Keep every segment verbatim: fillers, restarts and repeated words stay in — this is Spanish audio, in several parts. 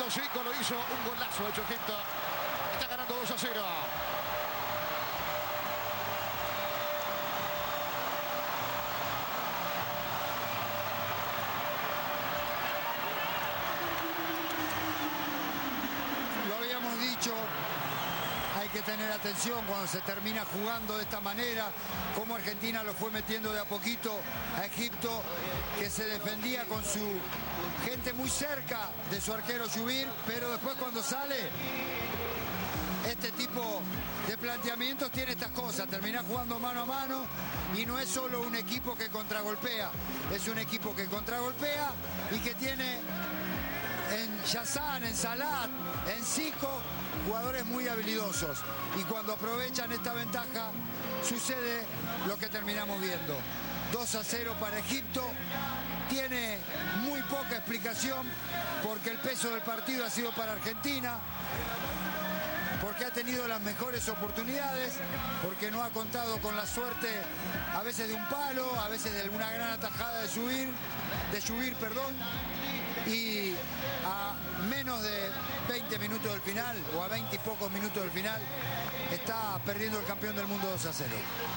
Egipto, cinco lo hizo, un golazo hecho Egipto. Está ganando dos a cero. Lo habíamos dicho, hay que tener atención cuando se termina jugando de esta manera, como Argentina lo fue metiendo de a poquito a Egipto, que se defendía con su gente muy cerca de su arquero Yubir, pero después cuando sale este tipo de planteamientos tiene estas cosas, termina jugando mano a mano y no es solo un equipo que contragolpea, es un equipo que contragolpea y que tiene en Yazan, en Salat, en Zico, jugadores muy habilidosos. Y cuando aprovechan esta ventaja, sucede lo que terminamos viendo. dos a cero para Egipto. Tiene muy poca explicación porque el peso del partido ha sido para Argentina, porque ha tenido las mejores oportunidades, porque no ha contado con la suerte a veces de un palo, a veces de alguna gran atajada de subir, de subir, perdón. Y a menos de veinte minutos del final, o a veinte y pocos minutos del final, está perdiendo el campeón del mundo dos a cero.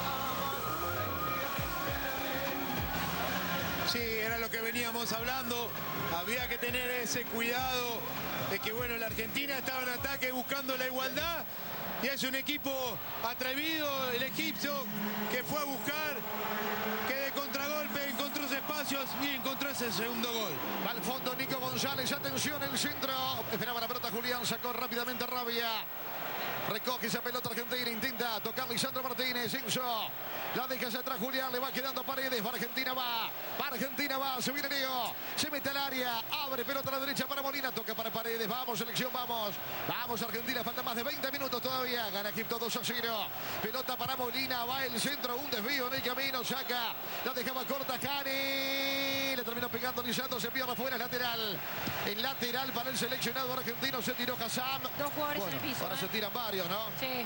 Sí, era lo que veníamos hablando. Había que tener ese cuidado de que, bueno, la Argentina estaba en ataque buscando la igualdad. Y es un equipo atrevido, el egipcio, que fue a buscar, que de contragolpe encontró sus espacios y encontró ese segundo gol. Va al fondo Nico González, atención el centro. Esperaba la pelota Julián, sacó rápidamente Rabia. Recoge esa pelota Argentina, intenta tocar Lisandro Martínez, Enzo. La deja hacia atrás Julián, le va quedando Paredes. Para Argentina va, para Argentina va, se viene Leo. Se mete al área, abre pelota a la derecha para Molina, toca para Paredes. Vamos, selección, vamos. Vamos Argentina, falta más de veinte minutos todavía. Gana Egipto dos a cero. Pelota para Molina, va el centro, un desvío en el camino, saca. La dejaba corta Cani. Le terminó pegando Lisandro, se pierde afuera, es lateral. El lateral para el seleccionado argentino, se tiró Hassam. Dos jugadores Bueno, en el piso. ahora ¿eh? se tiran varios, ¿no? Sí.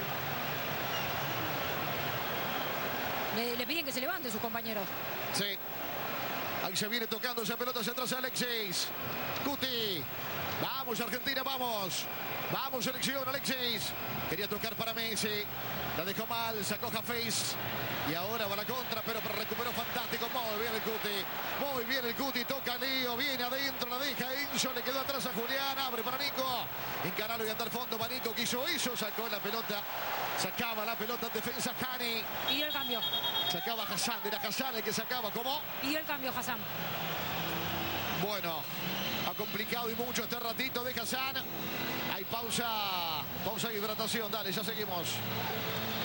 Le, le piden que se levante sus compañeros. Sí. Ahí se viene tocando esa pelota hacia atrás Alexis. Cuti. Vamos Argentina, vamos. Vamos selección, Alexis. Quería tocar para Messi. La dejó mal, sacó Hafez. Y ahora va la contra, pero recuperó fantástico. Muy bien el Cuti. Muy bien el Cuti. Toca Leo. Viene adentro, la deja Enzo. Le quedó atrás a Julián. Abre para Nico. Encaralo y anda al fondo para Nico. Quiso eso. Sacó la pelota. Sacaba la pelota en defensa Cani. Y dio el cambio. Sacaba Hassan. Era Hassan el que sacaba. ¿Cómo? Y dio el cambio Hassam. Bueno, ha complicado y mucho este ratito de Hassan. Hay pausa. Pausa de hidratación. Dale, ya seguimos.